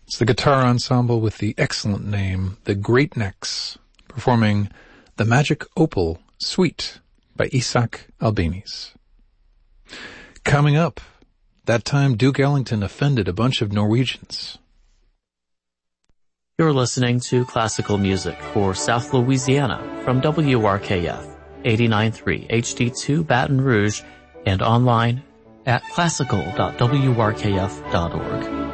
It's the guitar ensemble with the excellent name, the Great Necks, performing The Magic Opal Suite by Isaac Albeniz. Coming up, that time Duke Ellington offended a bunch of Norwegians. You're listening to classical music for South Louisiana from WRKF 89.3 HD2 Baton Rouge and online at classical.wrkf.org.